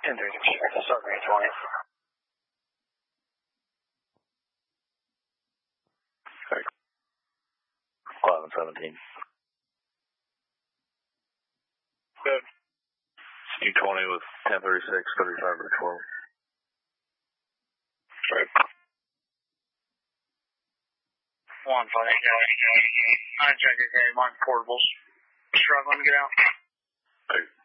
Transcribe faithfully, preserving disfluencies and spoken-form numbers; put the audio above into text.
ten thirty-six, start grade twenty. eleven seventeen. Good. U twenty with ten thirty-six, thirty-five or twelve. Right. One funny guy. I check okay, mark portables. Struggling to get out. Hey.